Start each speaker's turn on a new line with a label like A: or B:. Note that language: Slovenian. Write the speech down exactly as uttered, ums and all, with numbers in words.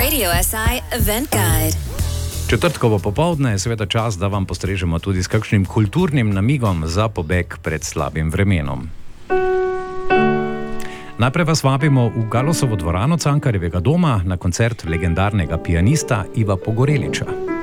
A: Radio S I Event Guide.
B: Četrtkovo popoldne je seveda čas, da vam postrežemo tudi s kakšnim kulturnim namigom za pobeg pred slabim vremenom. Najprej vas vabimo v Galosovo dvorano Cankarjevega doma na koncert legendarnega pianista Iva Pogoreliča.